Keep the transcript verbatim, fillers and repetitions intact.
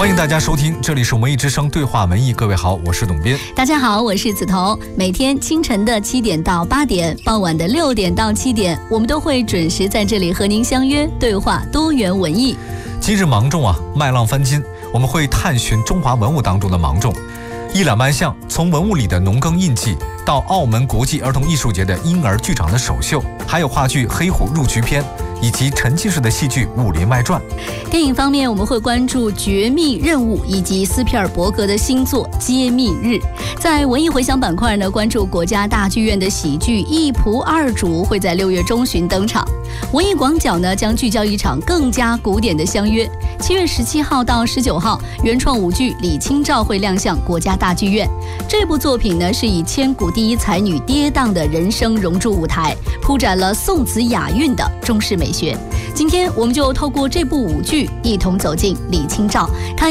欢迎大家收听，这里是文艺之声对话文艺。各位好，我是董编。 大家好，我是梓潼。每天清晨的七点到八点，傍晚的六点到七点，我们都会准时在这里和您相约对话多元文艺。 今日芒种啊，麦浪翻金，我们会探寻中华文物当中的芒种，一览万象，从文物里的农耕印记，到澳门国际儿童艺术节的婴儿剧场的首秀，还有话剧《黑虎入局篇》，以及沉浸式的戏剧《武林外传》。 电影方面，我们会关注《绝密任务》以及斯皮尔伯格的新作《揭秘日》。在文艺回响板块呢，关注国家大剧院的喜剧《一仆二主》会在六月中旬登场。文艺广角呢，将聚焦一场更加古典的相约。七月十七号到十九号，原创舞剧《李清照》会亮相国家大剧院。这部作品呢，是以千古第一才女跌宕的人生融入舞台，铺展了宋词雅韵的中式美学。今天我们就透过这部舞剧，一同走进李清照，看